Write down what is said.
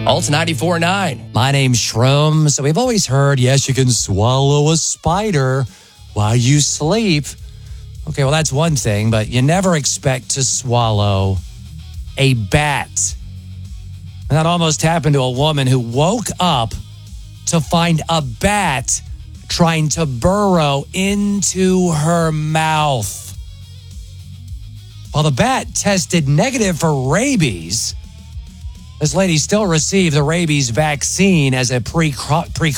Alt 94.9. My name's Shroom. So we've always heard, yes, you can swallow a spider while you sleep. Okay, well, that's one thing, but you never expect to swallow a bat. And that almost happened to a woman who woke up to find a bat trying to burrow into her mouth. While the bat tested negative for rabies, this lady still received the rabies vaccine as a precaution